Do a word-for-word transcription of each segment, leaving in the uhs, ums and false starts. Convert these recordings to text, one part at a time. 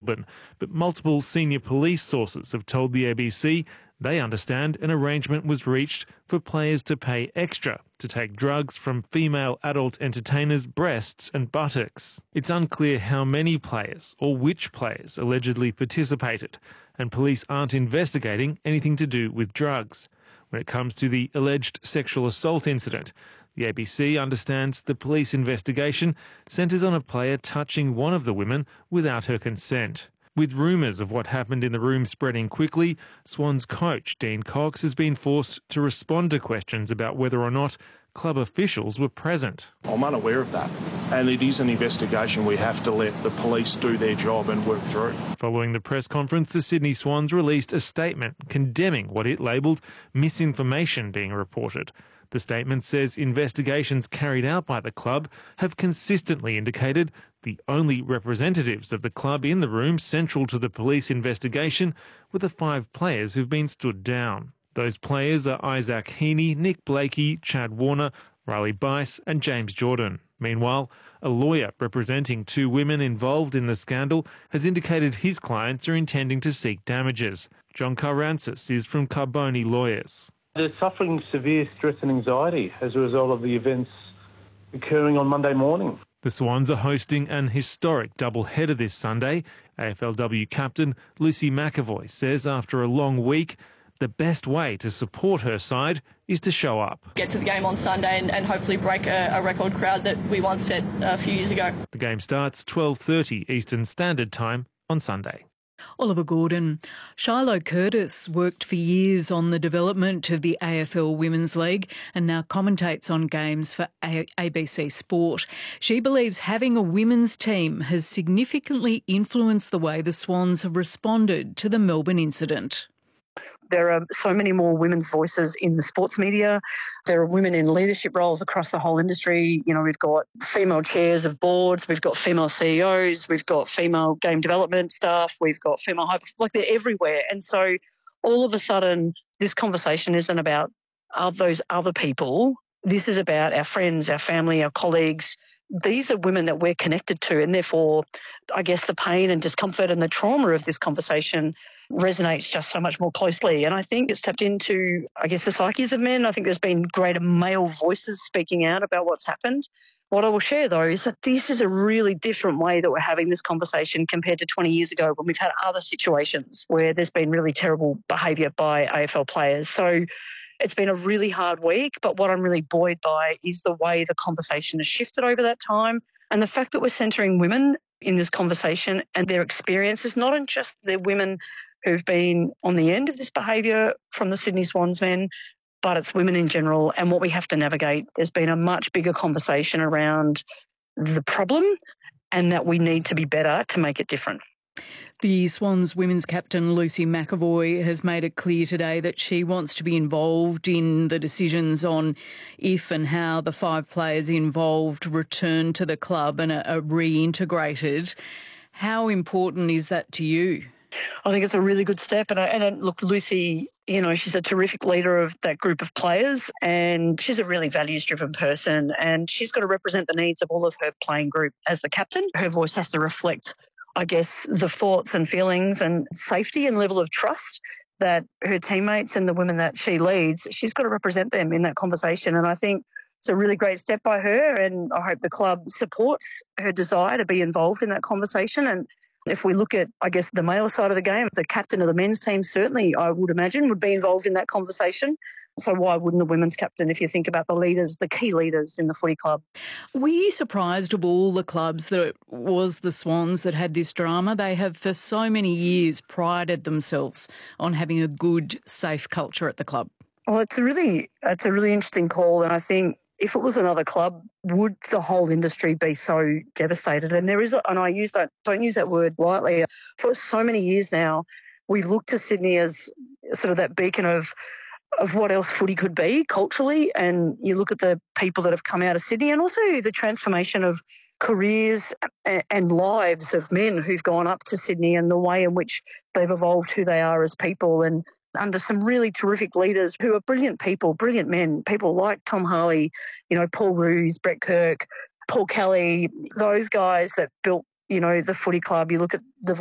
Melbourne, but multiple senior police sources have told the A B C they understand an arrangement was reached for players to pay extra to take drugs from female adult entertainers' breasts and buttocks. It's unclear how many players or which players allegedly participated, and police aren't investigating anything to do with drugs. When it comes to the alleged sexual assault incident, the A B C understands the police investigation centres on a player touching one of the women without her consent. With rumours of what happened in the room spreading quickly, Swans coach Dean Cox has been forced to respond to questions about whether or not club officials were present. I'm unaware of that, and it is an investigation we have to let the police do their job and work through. Following the press conference, the Sydney Swans released a statement condemning what it labelled misinformation being reported. The statement says investigations carried out by the club have consistently indicated the only representatives of the club in the room central to the police investigation were the five players who've been stood down. Those players are Isaac Heaney, Nick Blakey, Chad Warner, Riley Bice and James Jordan. Meanwhile, a lawyer representing two women involved in the scandal has indicated his clients are intending to seek damages. John Carrancis is from Carboni Lawyers. They're suffering severe stress and anxiety as a result of the events occurring on Monday morning. The Swans are hosting an historic double-header this Sunday. A F L W captain Lucy McAvoy says after a long week, the best way to support her side is to show up. Get to the game on Sunday and, and hopefully break a, a record crowd that we once set a few years ago. The game starts twelve thirty Eastern Standard Time on Sunday. Oliver Gordon. Shiloh Curtis worked for years on the development of the A F L Women's League and now commentates on games for A B C Sport. She believes having a women's team has significantly influenced the way the Swans have responded to the Melbourne incident. There are so many more women's voices in the sports media. There are women in leadership roles across the whole industry. You know, we've got female chairs of boards, we've got female C E Os, we've got female game development staff, we've got female hyper, like they're everywhere. And so all of a sudden, this conversation isn't about are those other people. This is about our friends, our family, our colleagues. These are women that we're connected to, and therefore, I guess the pain and discomfort and the trauma of this conversation resonates just so much more closely. And I think it's tapped into, I guess, the psyches of men. I think there's been greater male voices speaking out about what's happened. What I will share, though, is that this is a really different way that we're having this conversation compared to twenty years ago when we've had other situations where there's been really terrible behaviour by A F L players. So it's been a really hard week, but what I'm really buoyed by is the way the conversation has shifted over that time and the fact that we're centering women in this conversation and their experiences, not in just the women who've been on the end of this behaviour from the Sydney Swans men, but it's women in general and what we have to navigate. There's been a much bigger conversation around the problem and that we need to be better to make it different. The Swans women's captain Lucy McAvoy has made it clear today that she wants to be involved in the decisions on if and how the five players involved return to the club and are, are reintegrated. How important is that to you? I think it's a really good step. And, I, and look, Lucy, you know, she's a terrific leader of that group of players and she's a really values-driven person and she's got to represent the needs of all of her playing group as the captain. Her voice has to reflect, I guess, the thoughts and feelings and safety and level of trust that her teammates and the women that she leads, she's got to represent them in that conversation. And I think it's a really great step by her and I hope the club supports her desire to be involved in that conversation. And if we look at, I guess, the male side of the game, the captain of the men's team certainly, I would imagine, would be involved in that conversation. So why wouldn't the women's captain, if you think about the leaders, the key leaders in the footy club? Were you surprised of all the clubs that it was the Swans that had this drama? They have for so many years prided themselves on having a good, safe culture at the club. Well, it's a really, it's a really interesting call, and I think if it was another club, would the whole industry be so devastated? And there is, and I use that, don't use that word lightly. For so many years now, we've looked to Sydney as sort of that beacon of of what else footy could be culturally. And you look at the people that have come out of Sydney and also the transformation of careers and lives of men who've gone up to Sydney and the way in which they've evolved who they are as people and under some really terrific leaders who are brilliant people, brilliant men, people like Tom Harley, you know, Paul Roos, Brett Kirk, Paul Kelly, those guys that built, you know, the footy club. You look at the voices like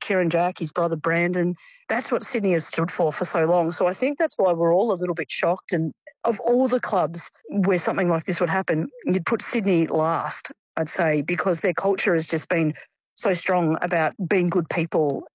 Kieran Jack, his brother Brandon. That's what Sydney has stood for for so long. So I think that's why we're all a little bit shocked. And of all the clubs where something like this would happen, you'd put Sydney last, I'd say, because their culture has just been so strong about being good people.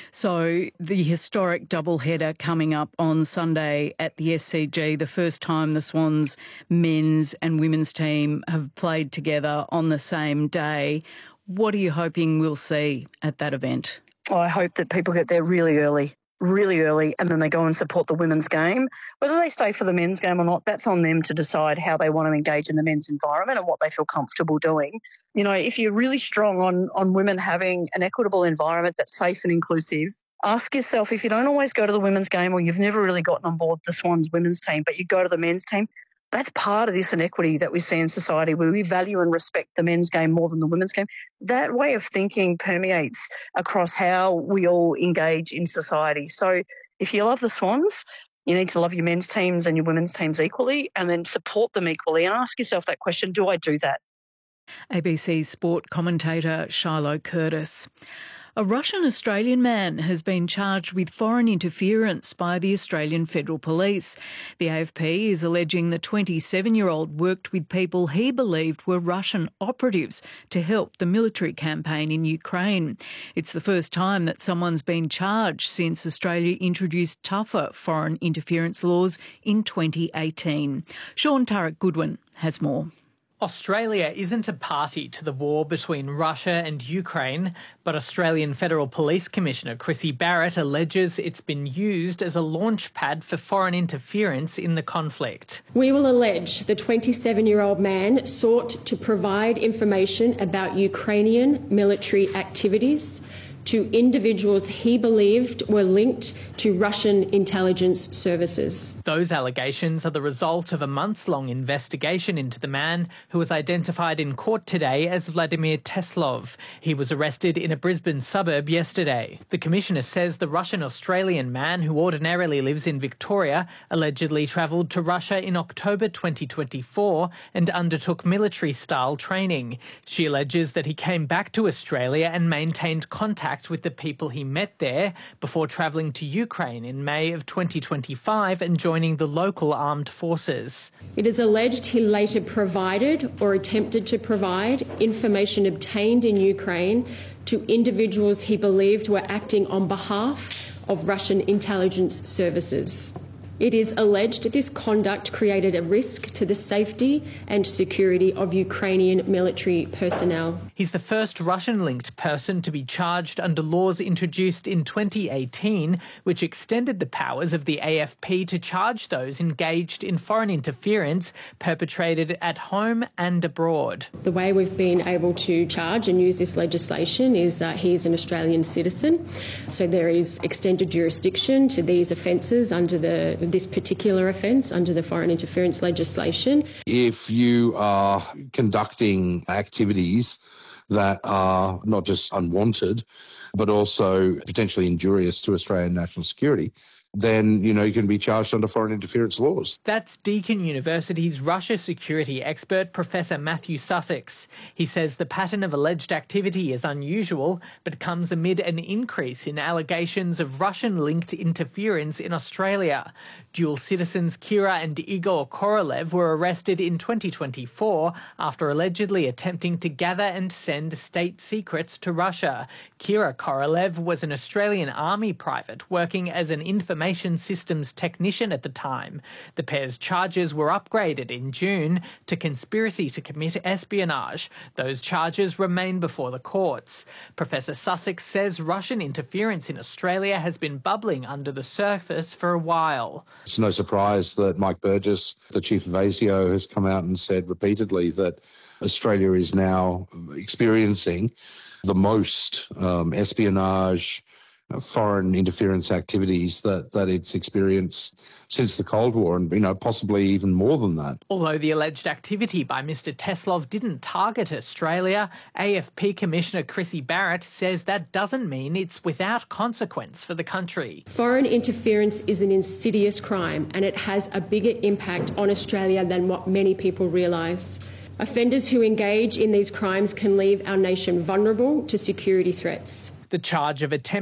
So the historic doubleheader coming up on Sunday at the S C G, the first time the Swans men's and women's team have played together on the same day. What are you hoping we'll see at that event? Oh, I hope that people get there really early, really early, and then they go and support the women's game. Whether they stay for the men's game or not, that's on them to decide how they want to engage in the men's environment and what they feel comfortable doing. You know, if you're really strong on, on women having an equitable environment that's safe and inclusive, ask yourself, if you don't always go to the women's game or you've never really gotten on board the Swans women's team, but you go to the men's team, that's part of this inequity that we see in society where we value and respect the men's game more than the women's game. That way of thinking permeates across how we all engage in society. So if you love the Swans, you need to love your men's teams and your women's teams equally and then support them equally and ask yourself that question, do I do that? A B C sport commentator Shiloh Curtis. A Russian-Australian man has been charged with foreign interference by the Australian Federal Police. The A F P is alleging the twenty-seven-year-old worked with people he believed were Russian operatives to help the military campaign in Ukraine. It's the first time that someone's been charged since Australia introduced tougher foreign interference laws in twenty eighteen. Sean Turek-Goodwin has more. Australia isn't a party to the war between Russia and Ukraine, but Australian Federal Police Commissioner Chrissy Barrett alleges it's been used as a launch pad for foreign interference in the conflict. We will allege the twenty-seven-year-old man sought to provide information about Ukrainian military activities to individuals he believed were linked to Russian intelligence services. Those allegations are the result of a months-long investigation into the man who was identified in court today as Vladimir Teslov. He was arrested in a Brisbane suburb yesterday. The Commissioner says the Russian-Australian man, who ordinarily lives in Victoria, allegedly travelled to Russia in October twenty twenty-four and undertook military-style training. She alleges that he came back to Australia and maintained contact with the people he met there before travelling to Ukraine in May of twenty twenty-five and joining the local armed forces. It is alleged he later provided or attempted to provide information obtained in Ukraine to individuals he believed were acting on behalf of Russian intelligence services. It is alleged this conduct created a risk to the safety and security of Ukrainian military personnel. He's the first Russian-linked person to be charged under laws introduced in twenty eighteen, which extended the powers of the A F P to charge those engaged in foreign interference perpetrated at home and abroad. The way we've been able to charge and use this legislation is uh, he is an Australian citizen, so there is extended jurisdiction to these offences under the this particular offence under the foreign interference legislation. If you are conducting activities that are not just unwanted, but also potentially injurious to Australian national security, then, you know, you can be charged under foreign interference laws. That's Deakin University's Russia security expert, Professor Matthew Sussex. He says the pattern of alleged activity is unusual, but comes amid an increase in allegations of Russian-linked interference in Australia. Dual citizens Kira and Igor Korolev were arrested in twenty twenty-four after allegedly attempting to gather and send state secrets to Russia. Kira Korolev was an Australian Army private working as an information systems technician at the time. The pair's charges were upgraded in June to conspiracy to commit espionage. Those charges remain before the courts. Professor Sussex says Russian interference in Australia has been bubbling under the surface for a while. It's no surprise that Mike Burgess, the chief of ASIO, has come out and said repeatedly that Australia is now experiencing the most um, espionage, uh, foreign interference activities that, that it's experienced since the Cold War, and, you know, possibly even more than that. Although the alleged activity by Mister Teslov didn't target Australia, A F P Commissioner Chrissy Barrett says that doesn't mean it's without consequence for the country. Foreign interference is an insidious crime, and it has a bigger impact on Australia than what many people realise. Offenders who engage in these crimes can leave our nation vulnerable to security threats. The charge of attempting